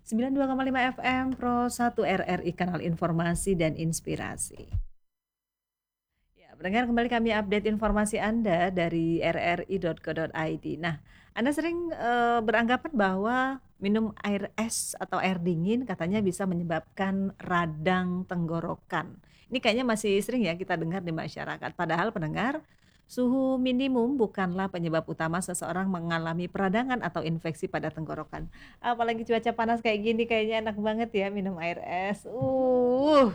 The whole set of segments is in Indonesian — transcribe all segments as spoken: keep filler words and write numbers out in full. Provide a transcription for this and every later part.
sembilan puluh dua koma lima F M Pro satu R R I Kanal Informasi dan Inspirasi. Ya, pendengar kembali kami update informasi Anda dari r r i titik co titik i d. Nah, Anda sering, eee, beranggapan bahwa minum air es atau air dingin katanya bisa menyebabkan radang tenggorokan. Ini kayaknya masih sering ya kita dengar di masyarakat. Padahal pendengar, suhu minimum bukanlah penyebab utama seseorang mengalami peradangan atau infeksi pada tenggorokan. Apalagi cuaca panas kayak gini kayaknya enak banget ya minum air es. Uh.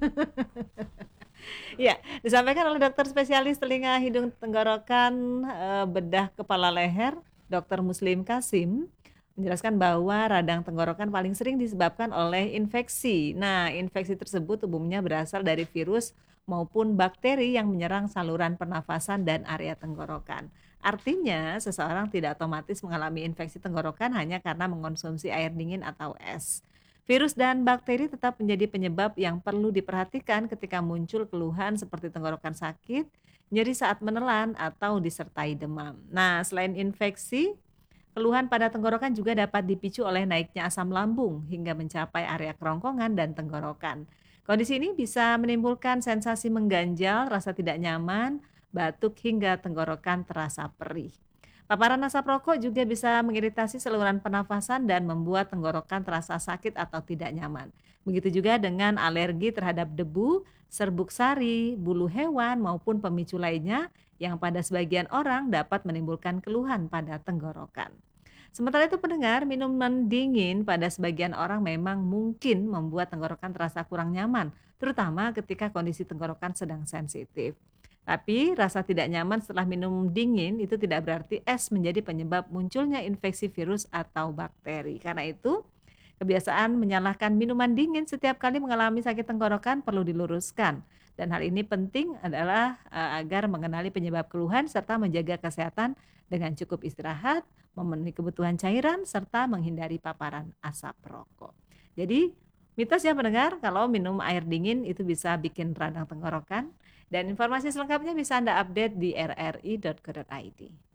Ya, disampaikan oleh dokter spesialis telinga, hidung, tenggorokan, eee, bedah kepala leher, dokter Muslim Kasim, menjelaskan bahwa radang tenggorokan paling sering disebabkan oleh infeksi. Nah, infeksi tersebut umumnya berasal dari virus maupun bakteri yang menyerang saluran pernafasan dan area tenggorokan. Artinya, seseorang tidak otomatis mengalami infeksi tenggorokan hanya karena mengonsumsi air dingin atau es. Virus dan bakteri tetap menjadi penyebab yang perlu diperhatikan ketika muncul keluhan seperti tenggorokan sakit, nyeri saat menelan, atau disertai demam. Nah, selain infeksi, keluhan pada tenggorokan juga dapat dipicu oleh naiknya asam lambung hingga mencapai area kerongkongan dan tenggorokan. Kondisi ini bisa menimbulkan sensasi mengganjal, rasa tidak nyaman, batuk hingga tenggorokan terasa perih. Paparan asap rokok juga bisa mengiritasi saluran pernafasan dan membuat tenggorokan terasa sakit atau tidak nyaman. Begitu juga dengan alergi terhadap debu, serbuk sari, bulu hewan maupun pemicu lainnya yang pada sebagian orang dapat menimbulkan keluhan pada tenggorokan. Sementara itu pendengar, minuman dingin pada sebagian orang memang mungkin membuat tenggorokan terasa kurang nyaman, terutama ketika kondisi tenggorokan sedang sensitif. Tapi rasa tidak nyaman setelah minum dingin itu tidak berarti es menjadi penyebab munculnya infeksi virus atau bakteri. Karena itu, kebiasaan menyalahkan minuman dingin setiap kali mengalami sakit tenggorokan perlu diluruskan. Dan hal ini penting adalah eh, agar mengenali penyebab keluhan serta menjaga kesehatan dengan cukup istirahat, memenuhi kebutuhan cairan, serta menghindari paparan asap rokok. Jadi, mitos ya pendengar, kalau minum air dingin itu bisa bikin radang tenggorokan. Dan informasi selengkapnya bisa Anda update di r r i titik co titik i d.